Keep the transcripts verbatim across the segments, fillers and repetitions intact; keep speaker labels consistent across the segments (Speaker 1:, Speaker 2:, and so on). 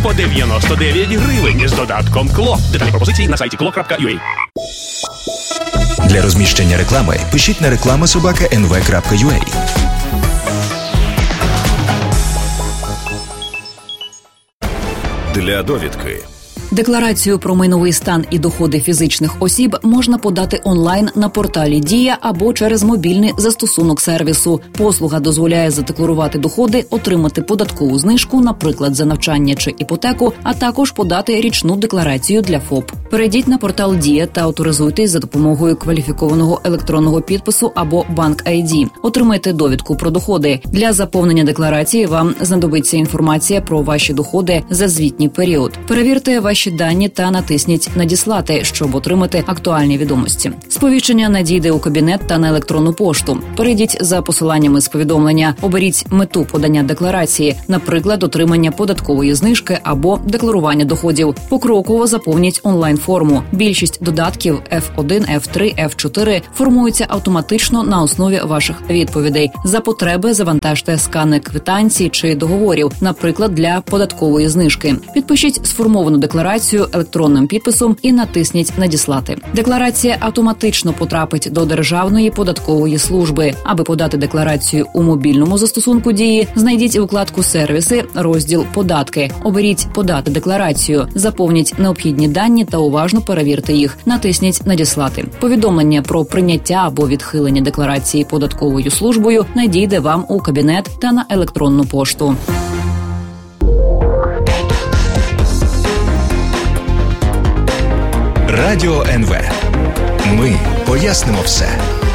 Speaker 1: по дев'яносто дев'ять гривень з додатком «Кло». Деталі пропозиції на сайті кло крапка ю а.
Speaker 2: Для розміщення реклами пишіть на реклама собака ен ве крапка ю а.
Speaker 3: Для довідки.
Speaker 4: Декларацію про майновий стан і доходи фізичних осіб можна подати онлайн на порталі «Дія» або через мобільний застосунок сервісу. Послуга дозволяє задекларувати доходи, отримати податкову знижку, наприклад, за навчання чи іпотеку, а також подати річну декларацію для ФОП. Перейдіть на портал «Дія» та авторизуйтесь за допомогою кваліфікованого електронного підпису або банк ай ді. Отримайте довідку про доходи. Для заповнення декларації вам знадобиться інформація про ваші доходи за звітній період. Перевірте ваші дані та натисніть «Надіслати», щоб отримати актуальні відомості. Сповіщення надійде у кабінет та на електронну пошту. Перейдіть за посиланнями з повідомлення, оберіть мету подання декларації, наприклад, отримання податкової знижки або декларування доходів. Покроково заповніть онлайн-форму. Більшість додатків еф один, еф три, еф чотири формуються автоматично на основі ваших відповідей. За потреби завантажте скани квитанцій чи договорів, наприклад, для податкової знижки. Підпишіть сформовану декларацію електронним підписом і натисніть «Надіслати». Декларація автоматично потрапить до Державної податкової служби. Аби подати декларацію у мобільному застосунку «Дії», знайдіть у вкладку «Сервіси» розділ «Податки». Оберіть «Подати декларацію», заповніть необхідні дані та уважно перевірте їх. Натисніть «Надіслати». Повідомлення про прийняття або відхилення декларації податковою службою надійде вам у кабінет та на електронну пошту.
Speaker 2: Радіо ен ве. Ми пояснимо все.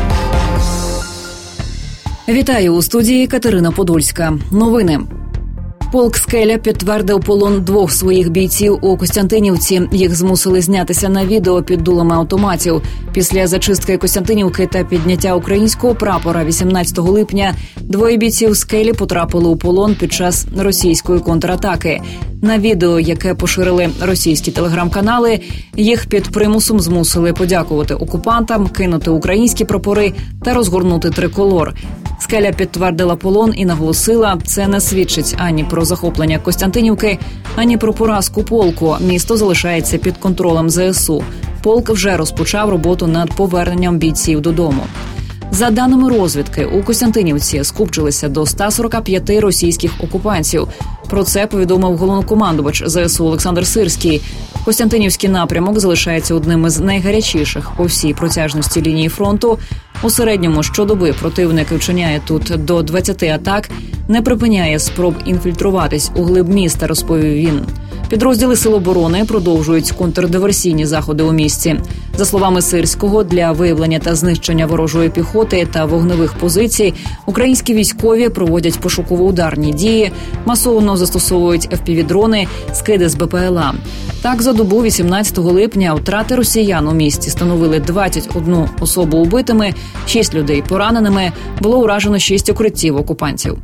Speaker 4: Вітаю, у студії Катерина Подольська. Новини. Полк «Скеля» підтвердив полон двох своїх бійців у Костянтинівці. Їх змусили знятися на відео під дулами автоматів. Після зачистки Костянтинівки та підняття українського прапора вісімнадцятого липня двоє бійців «Скелі» потрапили у полон під час російської контратаки. На відео, яке поширили російські телеграм-канали, їх під примусом змусили подякувати окупантам, кинути українські прапори та розгорнути триколор. «Скеля» підтвердила полон і наголосила, це не свідчить ані про захоплення Костянтинівки, ані про поразку полку. Місто залишається під контролем зе ес у. Полк вже розпочав роботу над поверненням бійців додому. За даними розвідки, у Костянтинівці скупчилися до ста сорока п'яти російських окупантів. Про це повідомив головнокомандувач зе ес у Олександр Сирський. Костянтинівський напрямок залишається одним із найгарячіших по всій протяжності лінії фронту. У середньому щодоби противник вчиняє тут до двадцяти атак, не припиняє спроб інфільтруватись у глиб міста, розповів він. Підрозділи Сил оборони продовжують контрдиверсійні заходи у місті. За словами Сирського, для виявлення та знищення ворожої піхоти та вогневих позицій українські військові проводять пошуково-ударні дії, масово застосовують еф пі ві-дрони, скиди з бе пе ел а. Так, за добу вісімнадцятого липня втрати росіян у місті становили двадцять одну особу убитими, шість людей пораненими, було уражено шість укриттів окупантів.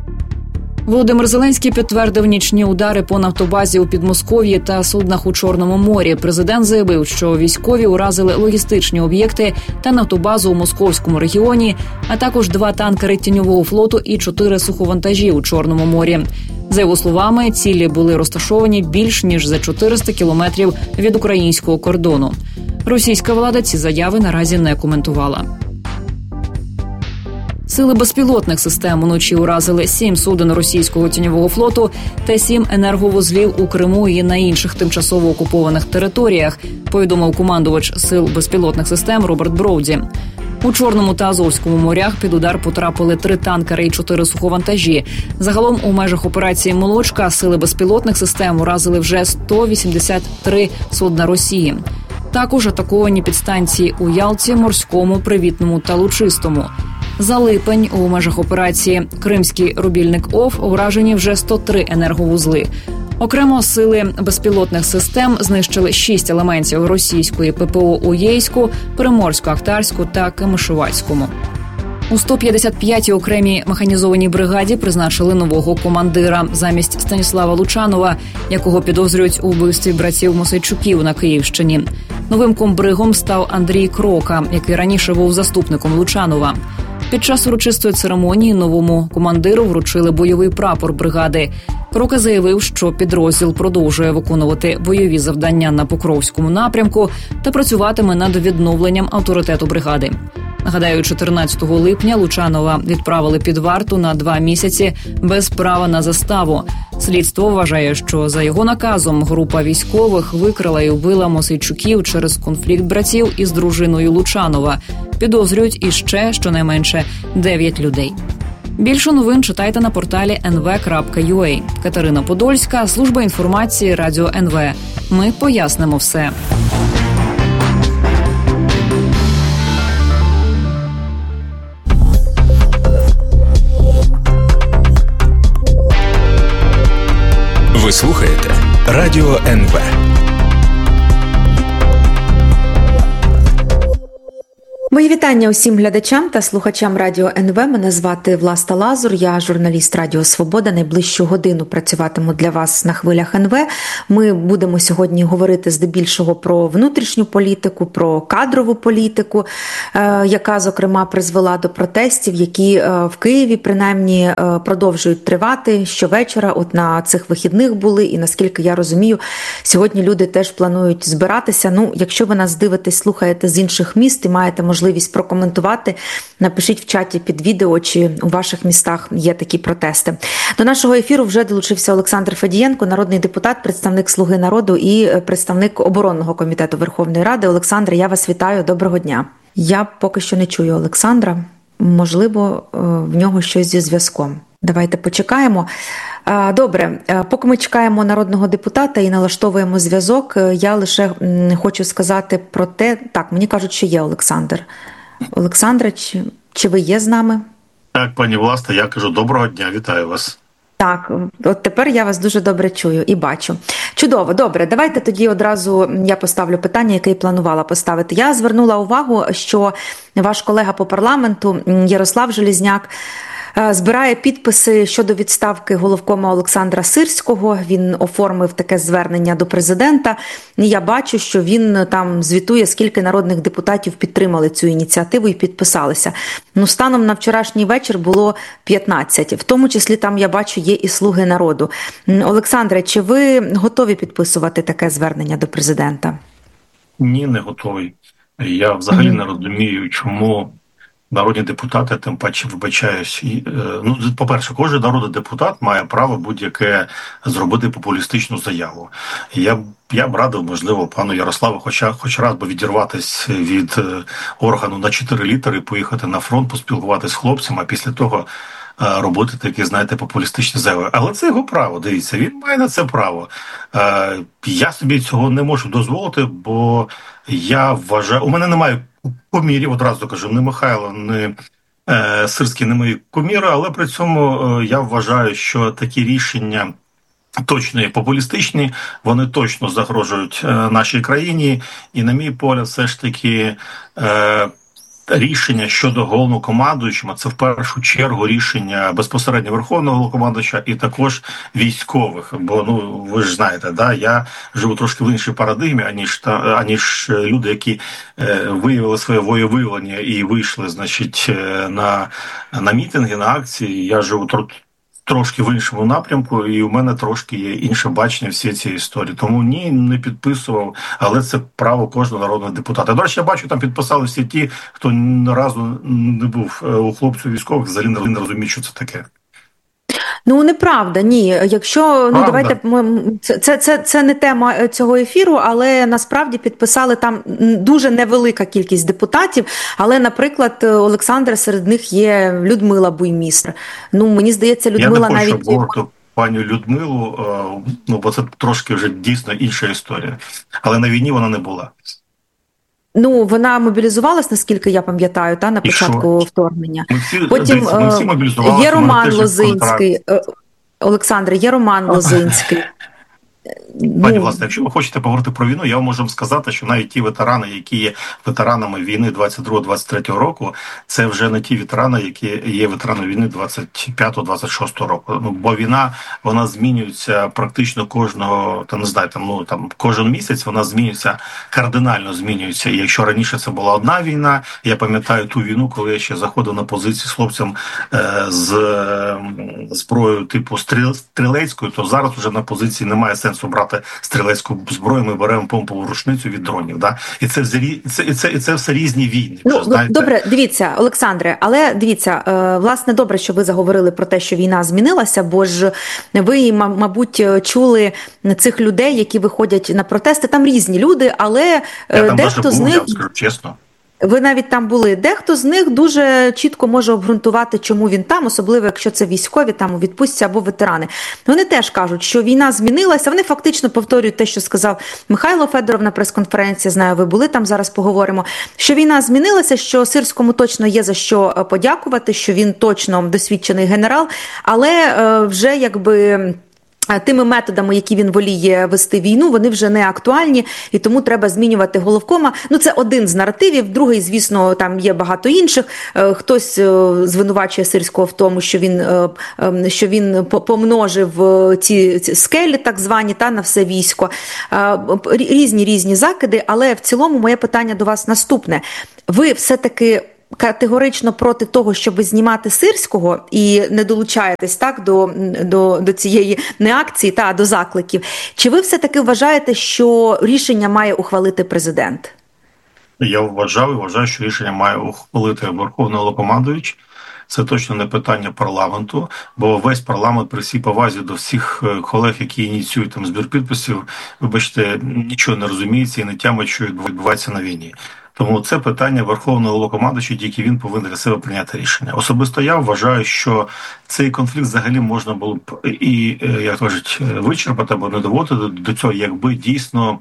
Speaker 4: Володимир Зеленський підтвердив нічні удари по нафтобазі у Підмосков'ї та суднах у Чорному морі. Президент заявив, що військові уразили логістичні об'єкти та нафтобазу у Московському регіоні, а також два танкери тіньового флоту і чотири суховантажі у Чорному морі. За його словами, цілі були розташовані більш ніж за чотириста кілометрів від українського кордону. Російська влада ці заяви наразі не коментувала. Сили безпілотних систем уночі уразили сім суден російського тіньового флоту та сім енерговузлів у Криму і на інших тимчасово окупованих територіях, повідомив командувач Сил безпілотних систем Роберт Броуді. У Чорному та Азовському морях під удар потрапили три танкери і чотири суховантажі. Загалом у межах операції «Молочка» сили безпілотних систем уразили вже сто вісімдесят три судна Росії. Також атаковані підстанції у Ялті, Морському, Привітному та Лучистому. За липень у межах операції «Кримський рубільник ОФ» уражені вже сто три енерговузли. Окремо сили безпілотних систем знищили шість елементів російської пе пе о у Єйську, Приморсько-Ахтарську та Камишувацькому. У сто п'ятдесят п'ятій окремій механізованій бригаді призначили нового командира замість Станіслава Лучанова, якого підозрюють у вбивстві братів Мосейчуків на Київщині. Новим комбригом став Андрій Крока, який раніше був заступником Лучанова. Під час урочистої церемонії новому командиру вручили бойовий прапор бригади. Крока заявив, що підрозділ продовжує виконувати бойові завдання на Покровському напрямку та працюватиме над відновленням авторитету бригади. Нагадаю, чотирнадцятого липня Лучанова відправили під варту на два місяці без права на заставу. Слідство вважає, що за його наказом група військових викрала і вбила Мосейчуків через конфлікт братів із дружиною Лучанова. Підозрюють іще щонайменше дев'ять людей. Більше новин читайте на порталі ен ве крапка ю а. Катерина Подольська, служба інформації Радіо ен ве. Ми пояснимо все.
Speaker 2: Ви слухаєте Радіо ен ве.
Speaker 3: Мої вітання усім глядачам та слухачам Радіо ен ве. Мене звати Власта Лазур, я журналіст Радіо Свобода. Найближчу годину працюватиму для вас на хвилях ен ве. Ми будемо сьогодні говорити здебільшого про внутрішню політику, про кадрову політику, яка, зокрема, призвела до протестів, які в Києві, принаймні, продовжують тривати щовечора. От на цих вихідних були, і, наскільки я розумію, сьогодні люди теж планують збиратися. Ну, якщо ви нас дивитесь, слухаєте з інших міст і маєте можливість можливість прокоментувати, напишіть в чаті під відео, чи у ваших містах є такі протести. До нашого ефіру вже долучився Олександр Федієнко, народний депутат, представник «Слуги народу» і представник оборонного комітету Верховної Ради. Олександре, я вас вітаю, доброго дня. Я поки що не чую Олександра, можливо, в нього щось зі зв'язком. Давайте почекаємо. Добре, поки ми чекаємо народного депутата і налаштовуємо зв'язок, я лише хочу сказати про те, так, мені кажуть, що є Олександр. Олександре, чи, чи ви є з нами?
Speaker 5: Так, пані Власте, я кажу доброго дня, вітаю вас. Так,
Speaker 3: от тепер я вас дуже добре чую і бачу. Чудово, добре, давайте тоді одразу я поставлю питання, яке і планувала поставити. Я звернула увагу, що ваш колега по парламенту Ярослав Железняк збирає підписи щодо відставки головкома Олександра Сирського. Він оформив таке звернення до президента. І я бачу, що він там звітує, скільки народних депутатів підтримали цю ініціативу і підписалися. Ну, станом на вчорашній вечір було п'ятнадцять. В тому числі там, я бачу, є і «Слуги народу». Олександре, чи ви готові підписувати таке звернення до президента?
Speaker 5: Ні, не готовий. Я взагалі mm-hmm. не розумію, чому народні депутати, тим паче, вибачаюсь. Ну, по-перше, кожен народний депутат має право будь-яке зробити популістичну заяву. Я, я б радив, можливо, пану Ярославу хоча хоч раз би відірватися від органу на чотири літери і поїхати на фронт, поспілкуватися з хлопцями, а після того робити такі, знаєте, популістичні заяви. Але це його право, дивіться, він має на це право. Я собі цього не можу дозволити, бо я вважаю, у мене немає кумірів, одразу кажу, не Михайло, не е, Сирський, не мої куміри, але при цьому е, я вважаю, що такі рішення точно є популістичні, вони точно загрожують е, нашій країні, і, на мій погляд, все ж таки е, рішення щодо головнокомандуючого, це в першу чергу рішення безпосередньо Верховного Головнокомандуюча і також військових. Бо, ну, ви ж знаєте, да, я живу трошки в іншій парадигмі, аніж, та, аніж люди, які е, виявили своє волевиявлення і вийшли, значить, на, на мітинги, на акції. Я живу трошки в іншому напрямку, і у мене трошки є інше бачення всієї цієї історії. Тому ні, не підписував, але це право кожного народного депутата. До речі, я бачу, там підписали всі ті, хто ні разу не був у хлопців військових, взагалі не розуміє, що це таке.
Speaker 3: Ну, неправда, ні. Якщо, ну, давайте, це, це, це, це не тема цього ефіру, але насправді підписали там дуже невелика кількість депутатів, але, наприклад, Олександр, серед них є Людмила Буймістр. Ну, мені здається, Людмила навіть...
Speaker 5: Я не хочу навіть... пані Людмилу, ну, бо це трошки вже дійсно інша історія. Але на війні вона не була.
Speaker 3: Ну, вона мобілізувалась, наскільки я пам'ятаю, та, на початку вторгнення.
Speaker 5: Ми всі,
Speaker 3: Потім
Speaker 5: ми всі
Speaker 3: є Роман Лозинський. Олександре, є Роман Лозинський.
Speaker 5: Пані власне, якщо ви хочете поговорити про війну, я вам можу сказати, що навіть ті ветерани, які є ветеранами війни двадцять другого двадцять третього року, це вже не ті ветерани, які є ветеранами війни двадцять п'ятого двадцять шостого року. Ну, бо війна, вона змінюється практично кожного, там не знаю, там ну там кожен місяць вона змінюється, кардинально змінюється. І якщо раніше це була одна війна, я пам'ятаю ту війну, коли я ще заходив на позиції з хлопцем е, з е, зброєю типу стріл, стрілецькою, то зараз вже на позиції немає сенсу брати стрілецьку зброю, ми беремо помпову рушницю від дронів. Да? І це, і це, і це, і це все різні війни.
Speaker 3: Ну,
Speaker 5: вже, знаєте.
Speaker 3: Добре, дивіться, Олександре, але дивіться, власне, добре, що ви заговорили про те, що війна змінилася, бо ж ви, мабуть, чули цих людей, які виходять на протести. Там різні люди, але
Speaker 5: я там
Speaker 3: дехто
Speaker 5: був,
Speaker 3: з них...
Speaker 5: Я вам скажу чесно.
Speaker 3: Ви навіть там були. Дехто з них дуже чітко може обґрунтувати, чому він там, особливо, якщо це військові, там у відпустці або ветерани. Вони теж кажуть, що війна змінилася. Вони фактично повторюють те, що сказав Михайло Федоров на прес-конференції. Знаю, ви були там, зараз поговоримо. Що війна змінилася, що Сирському точно є за що подякувати, що він точно досвідчений генерал, але вже якби... тими методами, які він воліє вести війну, вони вже не актуальні, і тому треба змінювати головкома. Ну, це один з наративів, другий, звісно, там є багато інших. Хтось звинувачує Сирського в тому, що він, що він помножив ці, ці скелі, так звані, та, на все військо. Різні-різні закиди, але в цілому моє питання до вас наступне. Ви все-таки категорично проти того, щоб знімати Сирського і не долучаєтесь так до, до, до цієї не акції, та до закликів. Чи ви все-таки вважаєте, що рішення має ухвалити президент?
Speaker 5: Я вважав і вважаю, що рішення має ухвалити Верховний Головнокомандувач. Це точно не питання парламенту, бо весь парламент, при всій повазі до всіх колег, які ініціюють там збір підписів, вибачте, нічого не розуміється і не тямить, що відбувається на війні. Тому це питання Верховного Головнокомандувача, тільки він повинен для себе прийняти рішення. Особисто я вважаю, що цей конфлікт взагалі можна було б і, як кажуть, вичерпати або не доводити до цього, якби дійсно,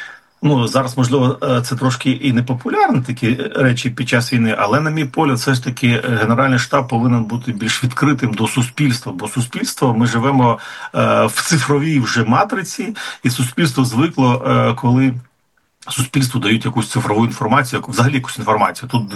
Speaker 5: ну, зараз, можливо, це трошки і непопулярні такі речі під час війни, але, на мій погляд, все ж таки Генеральний штаб повинен бути більш відкритим до суспільства, бо суспільство, ми живемо в цифровій вже матриці, і суспільство звикло, коли суспільству дають якусь цифрову інформацію, взагалі якусь інформацію. Тут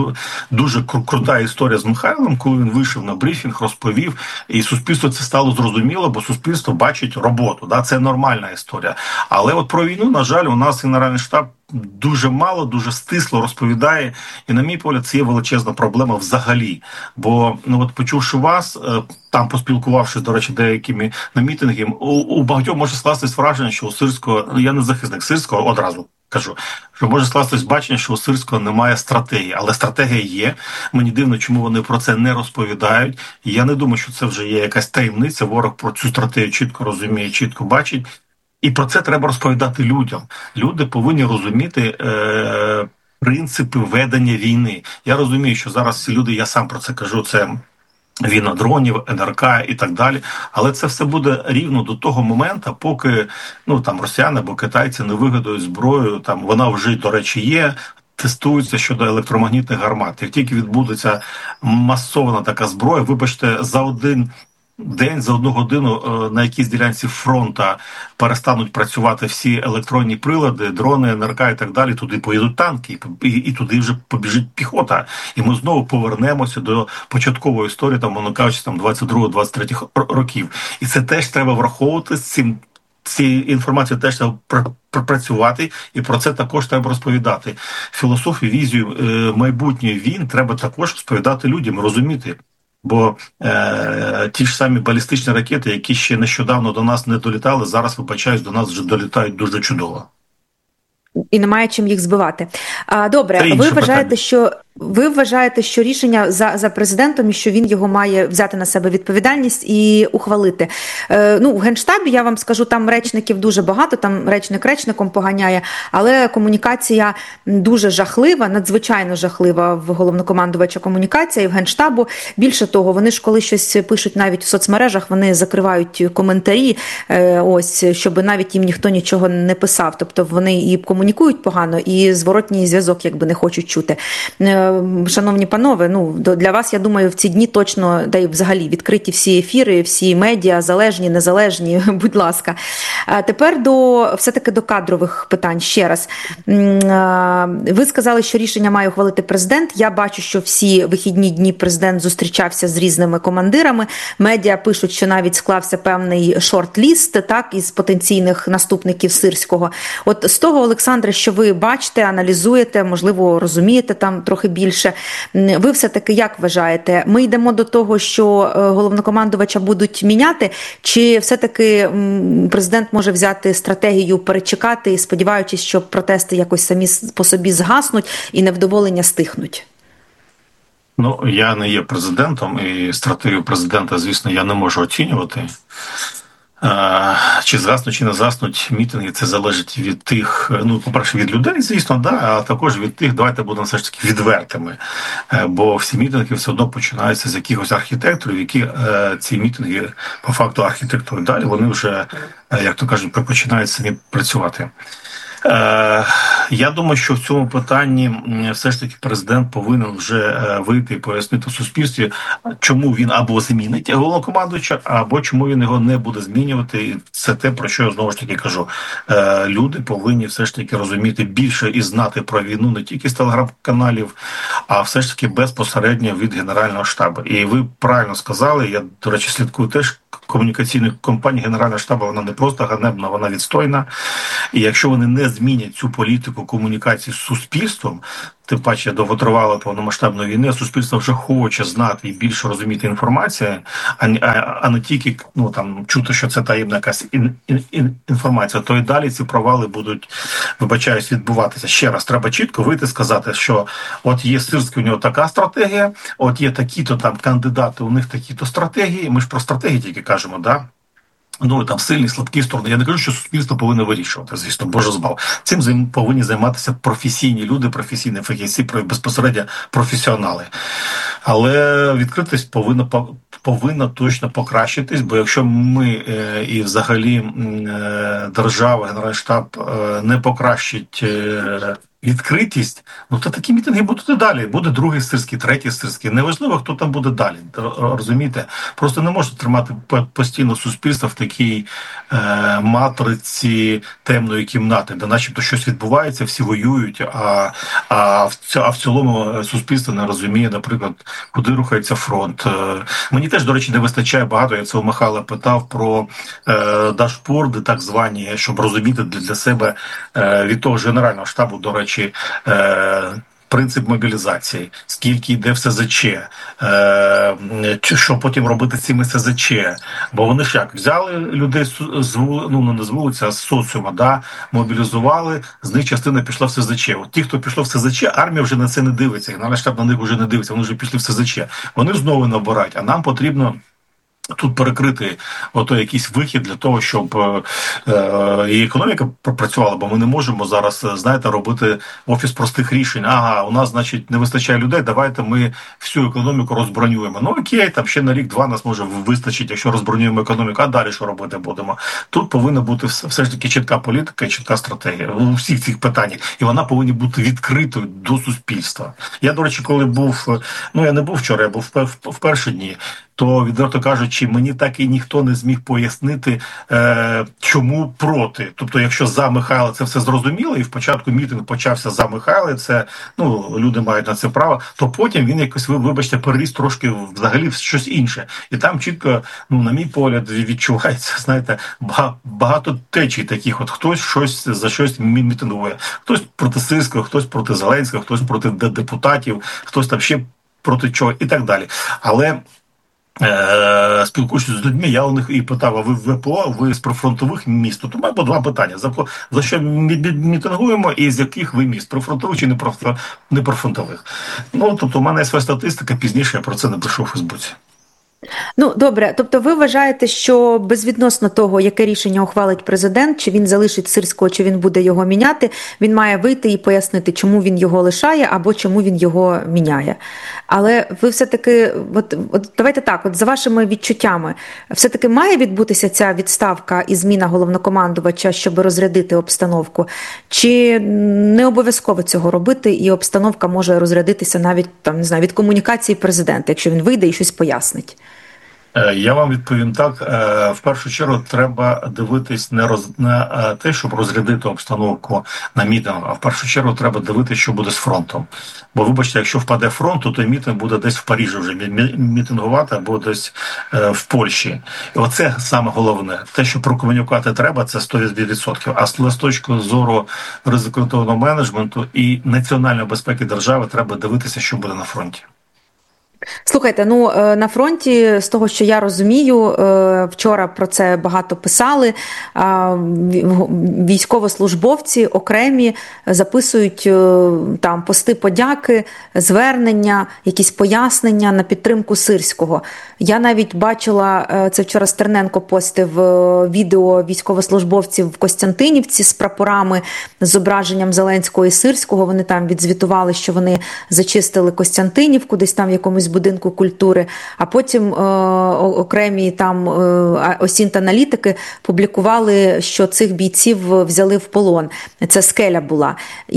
Speaker 5: дуже крута історія з Михайлом, коли він вийшов на брифінг, розповів, і суспільство це стало зрозуміло, бо суспільство бачить роботу. Да? Це нормальна історія. Але от про війну, на жаль, у нас Генеральний штаб дуже мало, дуже стисло розповідає, і, на мій погляд, це є величезна проблема взагалі. Бо, ну от почувши вас, там поспілкувавшись, до речі, деякими на мітинги, у, у багатьох може скластись враження, що у Сирського, ну я не захисник Сирського, одразу кажу, що може скластись бачення, що у Сирського немає стратегії, але стратегія є. Мені дивно, чому вони про це не розповідають. І я не думаю, що це вже є якась таємниця, ворог про цю стратегію чітко розуміє, чітко бачить. І про це треба розповідати людям. Люди повинні розуміти е, принципи ведення війни. Я розумію, що зараз всі люди, я сам про це кажу, це війна дронів, ен ер ка і так далі. Але це все буде рівно до того моменту, поки ну там росіяни або китайці не вигадують зброю. Там вона вже, до речі, є. Тестуються щодо електромагнітних гармат. Як тільки відбудеться масована така зброя, вибачте, за один день, за одну годину на якійсь ділянці фронту перестануть працювати всі електронні прилади, дрони, ен ер ка і так далі, туди поїдуть танки, і, і туди вже побіжить піхота. І ми знову повернемося до початкової історії, там, воно кажучи, там, двадцять другого двадцять третього років. І це теж треба враховувати, з цим цією інформацією теж треба пропрацювати, і про це також треба розповідати. Філософію, візію майбутньої війн треба також розповідати людям, розуміти. Бо е, ті ж самі балістичні ракети, які ще нещодавно до нас не долітали, зараз, вибачаюсь, до нас вже долітають дуже чудово.
Speaker 3: І немає чим їх збивати. А, добре, ви вважаєте, що ви вважаєте, що рішення за, за президентом, і що він його має взяти на себе відповідальність і ухвалити. Е, ну, в Генштабі, я вам скажу, там речників дуже багато, там речник речником поганяє, але комунікація дуже жахлива, надзвичайно жахлива в головнокомандувача комунікація і в Генштабу. Більше того, вони ж коли щось пишуть навіть в соцмережах, вони закривають коментарі, е, ось, щоб навіть їм ніхто нічого не писав. Тобто вони і комунікують комунікують погано і зворотній зв'язок якби не хочуть чути. Шановні панове, ну для вас, я думаю, в ці дні точно, да й взагалі відкриті всі ефіри, всі медіа, залежні, незалежні, будь ласка. А тепер до все-таки до кадрових питань ще раз. Ви сказали, що рішення має ухвалити президент. Я бачу, що всі вихідні дні президент зустрічався з різними командирами. Медіа пишуть, що навіть склався певний шорт-ліст, так, із потенційних наступників Сирського. От з того, Олександре, що ви бачите, аналізуєте, можливо, розумієте там трохи більше, ви все-таки як вважаєте? Ми йдемо до того, що головнокомандувача будуть міняти, чи все-таки президент може взяти стратегію перечекати, сподіваючись, що протести якось самі по собі згаснуть і невдоволення стихнуть?
Speaker 5: Ну, я не є президентом, і стратегію президента, звісно, я не можу оцінювати. Чи згаснуть, чи не згаснуть мітинги, це залежить від тих, ну, по-перше, від людей, звісно, да, а також від тих, давайте будемо все ж таки відвертими. Бо всі мітинги все одно починаються з якихось архітекторів, які ці мітинги по факту архітектури. Далі вони вже, як то кажуть, починають самі працювати. Я думаю, що в цьому питанні все ж таки президент повинен вже вийти і пояснити в суспільстві, чому він або змінить головнокомандуюча, або чому він його не буде змінювати. І це те, про що я знову ж таки кажу. Люди повинні все ж таки розуміти більше і знати про війну не тільки з телеграм-каналів, а все ж таки безпосередньо від Генерального штабу. І ви правильно сказали, я, до речі, слідкую теж комунікаційної компанії Генерального штабу, вона не просто ганебна, вона відстойна. І якщо вони не змінять цю політику комунікації з суспільством, тим паче довготривалої повномасштабної війни, суспільство вже хоче знати і більше розуміти інформацію, а, а, а не тільки ну, там, чути, що це таємна якась ін, ін, ін, інформація, то і далі ці провали будуть, вибачаюсь, відбуватися. Ще раз, треба чітко вийти сказати, що от є Сирський, у нього така стратегія, от є такі-то там кандидати, у них такі-то стратегії, ми ж про стратегії тільки кажемо, да? Ну, там сильні, слабкі сторони. Я не кажу, що суспільство повинно вирішувати, звісно, Боже збав. Цим повинні займатися професійні люди, професійні фахівці, безпосередньо професіонали. Але відкритість повинна, повинна точно покращитись, бо якщо ми е, і взагалі е, держава, Генеральний штаб е, не покращить е, відкритість, ну то такі мітинги будуть і далі. Буде другий Сирський, третій Сирський. Неважливо, хто там буде далі. Розумієте? Просто не можна тримати постійно суспільство в такій е, матриці темної кімнати, де начебто щось відбувається, всі воюють, а, а, в, а в цілому суспільство не розуміє, наприклад, куди рухається фронт. Е, мені теж, до речі, не вистачає багато, я це у Михайла питав, про е, дашборди, так звані, щоб розуміти для, для себе е, від того ж Генерального штабу, до речі, Чи, е, принцип мобілізації, скільки йде в ес зет че, е, що потім робити з цими ес зет че. Бо вони ж як, взяли людей з, ну, не з вулиці, а з соціума, да, мобілізували, з них частина пішла в ес зет че. От ті, хто пішов в ес зет че, армія вже на це не дивиться, Генеральний штаб на них вже не дивиться, вони вже пішли в ес зет че. Вони знову набирають, а нам потрібно тут перекрити ото якийсь вихід для того, щоб е, і економіка працювала, бо ми не можемо зараз, знаєте, робити офіс простих рішень. Ага, у нас, значить, не вистачає людей, давайте ми всю економіку розбронюємо. Ну окей, там ще на рік-два нас може вистачить, якщо розбронюємо економіку, а далі що робити будемо? Тут повинна бути все ж таки чітка політика і чітка стратегія у всіх цих питаннях. І вона повинна бути відкритою до суспільства. Я, до речі, коли був, ну я не був вчора, я був в, в, в перші дні, то, відверто кажучи, мені так і ніхто не зміг пояснити, е, чому проти. Тобто, якщо за Михайла це все зрозуміло, і спочатку мітинг почався за Михайла, це, ну, люди мають на це право, то потім він якось, ви вибачте, переріс трошки взагалі в щось інше. І там чітко, ну, на мій погляд, відчувається, знаєте, багато течій таких. От хтось щось за щось мітингує. Хтось проти Сирського, хтось проти Зеленського, хтось проти депутатів, хтось там ще проти чого і так далі. Але Е, спілкуючись з людьми, я у них і питав, а ви в ВПО, ви з прифронтових міст? Тут у мене було два питання. За, за що мітингуємо і з яких ви міст? Прифронтових чи не прифронтових? Ну, тобто у мене є своя статистика, пізніше я про це напишу у Фейсбуці.
Speaker 3: Ну, добре, тобто ви вважаєте, що безвідносно того, яке рішення ухвалить президент, чи він залишить Сирського, чи він буде його міняти, він має вийти і пояснити, чому він його лишає або чому він його міняє. Але ви все-таки, от, от давайте так, от за вашими відчуттями, все-таки має відбутися ця відставка і зміна головнокомандувача, щоб розрядити обстановку? Чи не обов'язково цього робити, і обстановка може розрядитися навіть там, не знаю, від комунікації президента, якщо він вийде і щось пояснить?
Speaker 5: Я вам відповім так. В першу чергу треба дивитись не роз не те, щоб розрядити обстановку на мітинг, а в першу чергу треба дивитися, що буде з фронтом. Бо, вибачте, якщо впаде фронт, то той мітинг буде десь в Парижі вже мітингувати, або десь в Польщі. І оце саме головне. Те, що прокомунікувати треба, це сто відсотків. А з точки зору ризикотивного менеджменту і національної безпеки держави треба дивитися, що буде на фронті.
Speaker 3: Слухайте, ну на фронті, з того, що я розумію, вчора про це багато писали, військовослужбовці окремі записують там пости подяки, звернення, якісь пояснення на підтримку Сирського. Я навіть бачила, це вчора Стерненко постив відео військовослужбовців в Костянтинівці з прапорами, з зображенням Зеленського і Сирського. Вони там відзвітували, що вони зачистили Костянтинівку, десь там в якомусь будинку культури, а потім е, окремі там е, осінт-аналітики публікували, що цих бійців взяли в полон. Це Скеля була.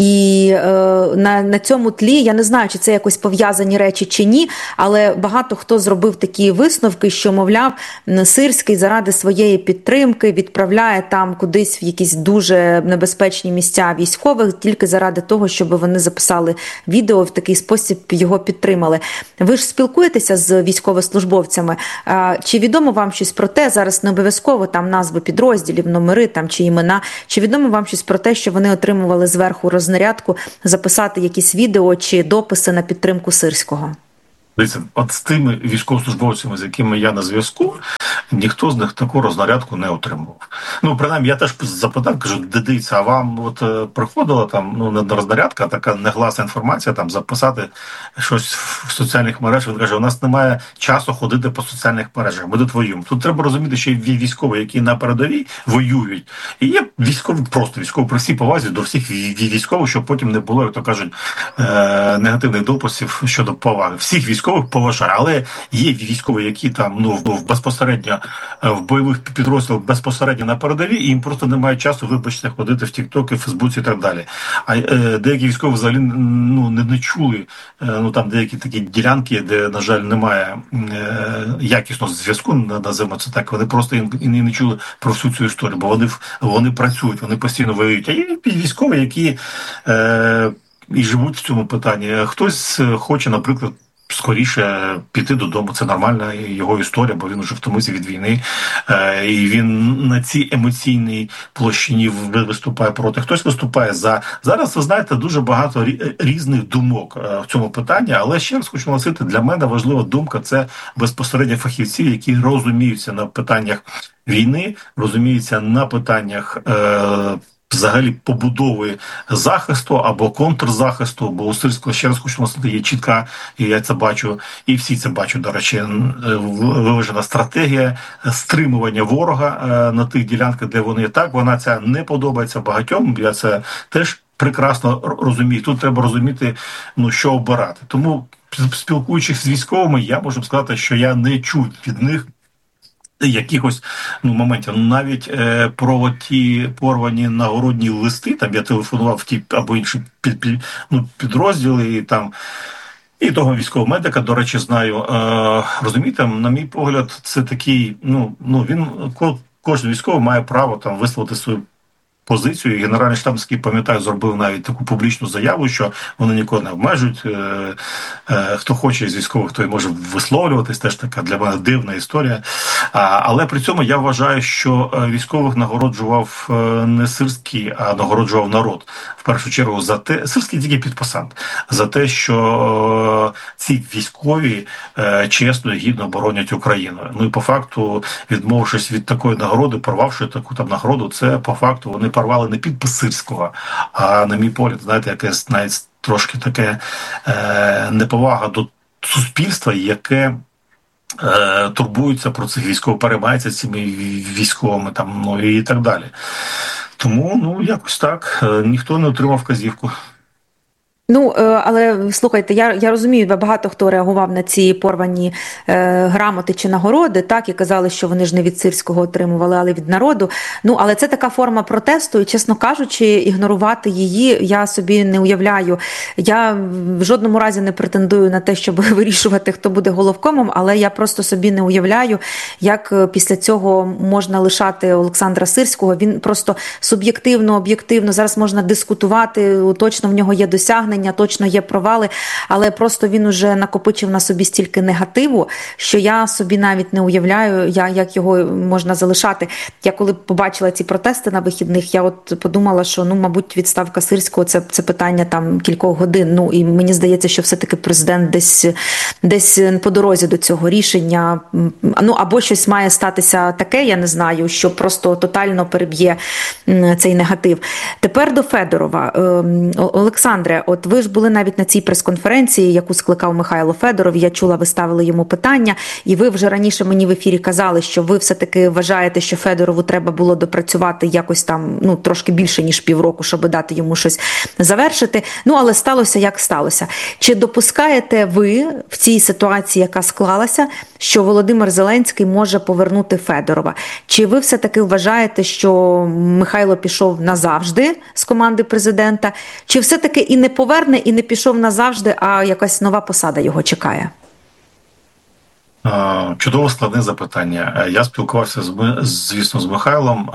Speaker 3: І е, на, на цьому тлі, я не знаю, чи це якось пов'язані речі чи ні, але багато хто зробив такі висновки, що, мовляв, Сирський заради своєї підтримки відправляє там кудись в якісь дуже небезпечні місця військових, тільки заради того, щоб вони записали відео, в такий спосіб його підтримали. Ви ж спілкуєтеся з військовослужбовцями. Чи відомо вам щось про те, зараз не обов'язково там назви підрозділів, номери там чи імена, чи відомо вам щось про те, що вони отримували зверху рознарядку записати якісь відео чи дописи на підтримку Сирського?
Speaker 5: Дивіться, от з тими військовослужбовцями, з якими я на зв'язку, ніхто з них таку рознарядку не отримував. Ну, принаймні, я теж запитав, кажу, дивіться, а вам от приходила там, ну, не рознарядка, а така негласна інформація, там, записати щось в соціальних мережах. Він каже, у нас немає часу ходити по соціальних мережах, ми тут воюємо. Тут треба розуміти, що є військові, які на передовій воюють, і є військові, просто військові, при всій повазі до всіх військових, щоб потім не було, як то кажуть, негативних дописів щодо поваги. Всіх військових поважаю, але є військові, які там, ну, безпосередньо в бойових підрозділах безпосередньо на передовій, і їм просто немає часу, вибачте, ходити в Тік-Токи, Фейсбуці і так далі. А е, деякі військові взагалі, ну, не, не чули, е, ну, там деякі такі ділянки, де, на жаль, немає е, якісного зв'язку, називаємо це так, вони просто і не, не чули про всю цю історію, бо вони, вони працюють, вони постійно воюють. А є військові, які е, і живуть в цьому питанні. Хтось хоче, наприклад, скоріше піти додому, це нормальна його історія, бо він вже втомився від війни, е, і він на цій емоційній площині виступає проти. Хтось виступає за. Зараз, ви знаєте, дуже багато різних думок е, в цьому питанні, але ще раз хочу наголосити, для мене важлива думка – це безпосередньо фахівці, які розуміються на питаннях війни, розуміються на питаннях е, взагалі побудови захисту або контрзахисту, бо у Сирського, ще раз хочу наголосити, є чітка, і я це бачу, і всі це бачать, до речі, виважена стратегія стримування ворога на тих ділянках, де вони так, вона ця не подобається багатьом, я це теж прекрасно розумію. Тут треба розуміти, ну, що обирати. Тому, спілкуючись з військовими, я можу сказати, що я не чув від них якихось, ну, моментів, навіть е, про ті порвані нагородні листи, там я телефонував в ті або інші під, під, ну, підрозділи, і там, і того військового медика, до речі, знаю. Е, розумієте, на мій погляд, це такий, ну, ну він, кожен військовий має право там висловити свою позицію. Генеральний штаб, пам'ятаю, зробив навіть таку публічну заяву, що вони нікого не обмежують. Е, е, хто хоче з військових, той може висловлюватись. Теж така для мене дивна історія. А, але при цьому я вважаю, що військових нагороджував не Сирський, а нагороджував народ. В першу чергу за те, Сирський тільки підписант, за те, що е, ці військові е, чесно і гідно боронять Україну. Ну і по факту, відмовившись від такої нагороди, порвавши таку там нагороду, це по факту вони порвали не підпис Сирського, а, на мій погляд, знаєте, якесь навіть трошки таке е, неповага до суспільства, яке турбуються про цих військових, переймаються цими військовими там, ну, і так далі. Тому, ну, якось так, ніхто не отримав вказівку.
Speaker 3: Ну, але слухайте, я, я розумію, багато хто реагував на ці порвані е, грамоти чи нагороди, так, і казали, що вони ж не від Сирського отримували, але від народу. Ну, але це така форма протесту, і, чесно кажучи, ігнорувати її я собі не уявляю. Я в жодному разі не претендую на те, щоб вирішувати, хто буде головкомом, але я просто собі не уявляю, як після цього можна лишати Олександра Сирського. Він просто суб'єктивно, об'єктивно, зараз можна дискутувати, точно в нього є досягнення, точно є провали, але просто він уже накопичив на собі стільки негативу, що я собі навіть не уявляю, як його можна залишати. Я коли побачила ці протести на вихідних, я от подумала, що, ну, мабуть, відставка Сирського – це, це питання там кількох годин. Ну, і мені здається, що все-таки президент десь, десь по дорозі до цього рішення, ну, або щось має статися таке, я не знаю, що просто тотально переб'є цей негатив. Тепер до Федорова. Олександре, от ви ж були навіть на цій прес-конференції, яку скликав Михайло Федоров, я чула, ви ставили йому питання, і ви вже раніше мені в ефірі казали, що ви все-таки вважаєте, що Федорову треба було допрацювати якось там, ну, трошки більше, ніж півроку, щоб дати йому щось завершити. Ну, але сталося, як сталося. Чи допускаєте ви в цій ситуації, яка склалася, що Володимир Зеленський може повернути Федорова? Чи ви все-таки вважаєте, що Михайло пішов назавжди з команди президента? Чи все-таки і не поверне, і не пішов назавжди, а якась нова посада його чекає?
Speaker 5: Чудово складне запитання. Я спілкувався, з, звісно, з Михайлом.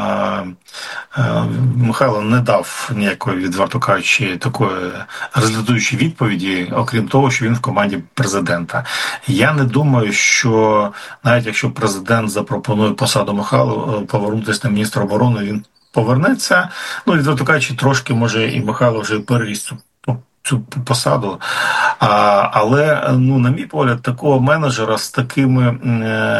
Speaker 5: Михайло не дав ніякої, відверто кажучи, такої розглядуючої відповіді, окрім того, що він в команді президента. Я не думаю, що навіть якщо президент запропонує посаду Михайлу повернутися на міністра оборони, він повернеться. Ну, відверто кажучи, трошки, може, і Михайло вже переріс цю посаду. А, але, ну, на мій погляд, такого менеджера з такими